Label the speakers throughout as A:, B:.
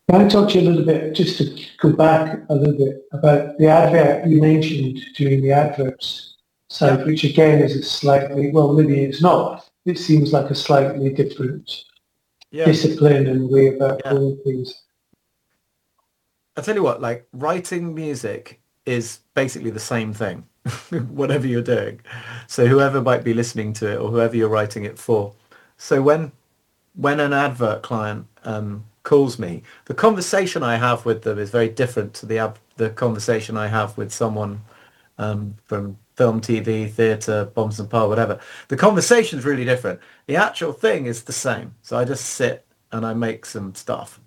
A: Can I talk to you a little bit, just to go back a little bit about the advert you mentioned doing the adverts
B: Yeah,
A: side, which again is a slightly, well, maybe it's not. It seems like a slightly different
B: yeah,
A: discipline and way about
B: yeah.
A: doing things.
B: I tell you what, like writing music is basically the same thing, whatever you're doing. So whoever might be listening to it or whoever you're writing it for. So when an advert client calls me, the conversation I have with them is very different to the conversation I have with someone from film, TV, theatre, Bombs and Power, whatever. The conversation's really different. The actual thing is the same. So I just sit and I make some stuff.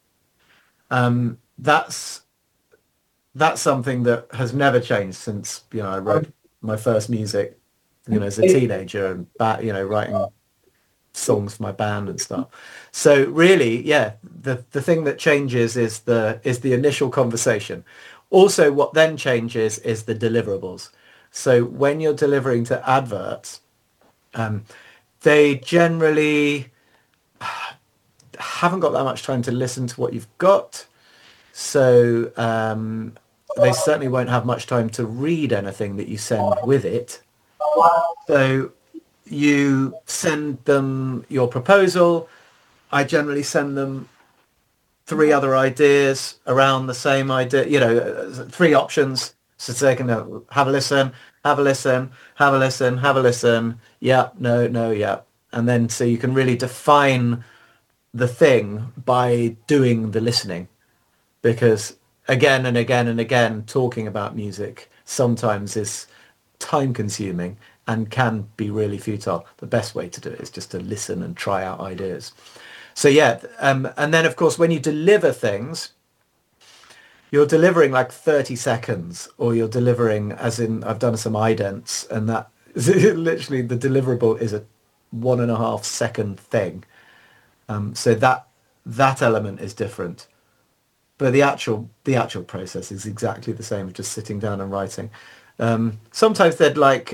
B: That's something that has never changed since, I wrote my first music, as a teenager and writing songs for my band and stuff. So really, yeah, the thing that changes is the initial conversation. Also, what then changes is the deliverables. So when you're delivering to adverts, they generally haven't got that much time to listen to what you've got. So they certainly won't have much time to read anything that you send with it. So you send them your proposal. I generally send them three other ideas around the same idea, three options. So they can have a listen, have a listen, have a listen, have a listen. Yeah, no, no, yeah. And then so you can really define the thing by doing the listening. Because again and again and again, talking about music sometimes is time consuming and can be really futile. The best way to do it is just to listen and try out ideas. So yeah, and then of course when you deliver things, you're delivering like 30 seconds, or you're delivering, as in I've done some idents, and that literally the deliverable is a 1.5 second thing. So that element is different, but the actual process is exactly the same, just sitting down and writing. Sometimes they'd like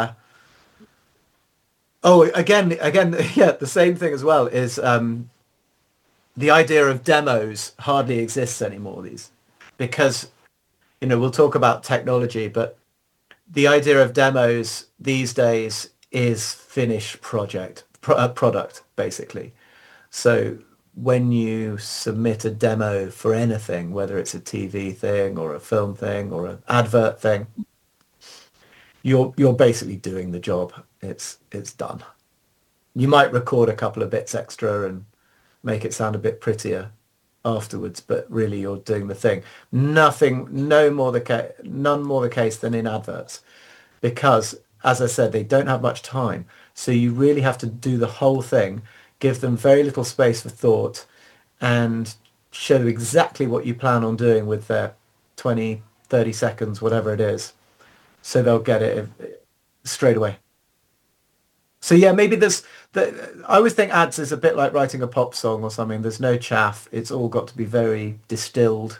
B: oh, again, yeah, the same thing as well is the idea of demos hardly exists anymore. These because we'll talk about technology, but the idea of demos these days is finished product basically. So when you submit a demo for anything, whether it's a TV thing or a film thing or an advert thing, you're basically doing the job. It's done. You might record a couple of bits extra and make it sound a bit prettier afterwards, but really you're doing the thing. Nothing, no more the case, none more the case than in adverts, because as I said, they don't have much time. So you really have to do the whole thing, give them very little space for thought, and show them exactly what you plan on doing with their 20, 30 seconds, whatever it is. So they'll get it straight away. So yeah, maybe I always think ads is a bit like writing a pop song or something. There's no chaff. It's all got to be very distilled,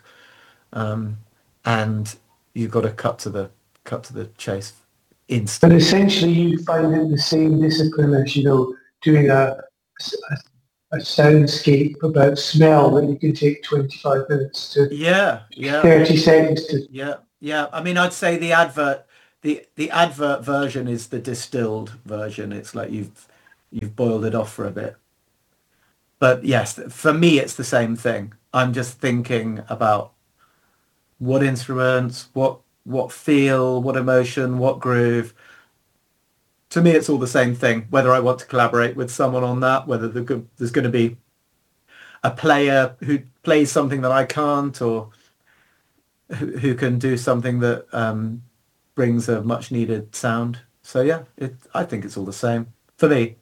B: and you've got to cut to the chase
A: But
B: instantly.
A: essentially you find it the same discipline as, doing a soundscape about smell that you can take 25 minutes to
B: Yeah, yeah,
A: 30 seconds to.
B: yeah, yeah. I mean, I'd say the advert version is the distilled version. It's like you've boiled it off for a bit. But yes, for me, it's the same thing. I'm just thinking about what instruments, what feel, what emotion, what groove. To me, it's all the same thing. Whether I want to collaborate with someone on that, whether there's going to be a player who plays something that I can't, or who can do something that brings a much needed sound. So yeah, I think it's all the same for me.